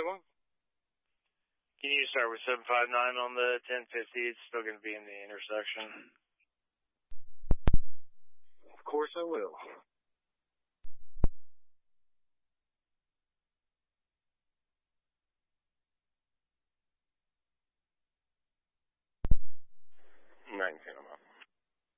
751? Can you start with 759 on the 1050? It's still going to be in the intersection. Of course I will.